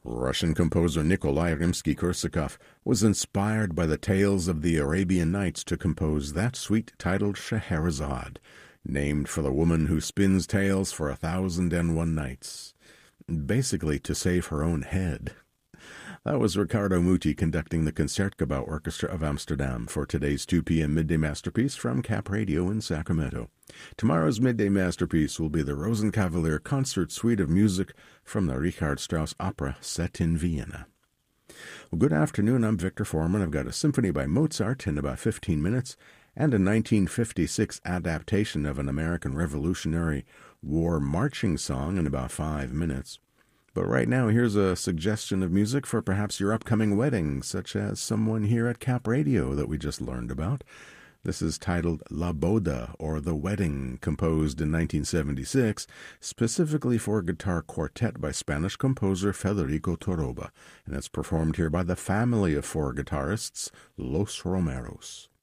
Russian composer Nikolai Rimsky-Korsakov was inspired by the tales of the Arabian Nights to compose that suite titled Scheherazade, named for the woman who spins tales for 1,001 nights, basically to save her own head. That was Riccardo Muti conducting the Concertgebouw Orchestra of Amsterdam for today's 2 p.m. Midday Masterpiece from Cap Radio in Sacramento. Tomorrow's Midday Masterpiece will be the Rosenkavalier Concert Suite of music from the Richard Strauss opera set in Vienna. Well, good afternoon, I'm Victor Foreman. I've got a symphony by Mozart in about 15 minutes and a 1956 adaptation of an American Revolutionary War marching song in about 5 minutes. But right now, here's a suggestion of music for perhaps your upcoming wedding, such as someone here at Cap Radio that we just learned about. This is titled La Boda, or The Wedding, composed in 1976, specifically for guitar quartet by Spanish composer Federico Toroba, and it's performed here by the family of 4 guitarists, Los Romeros.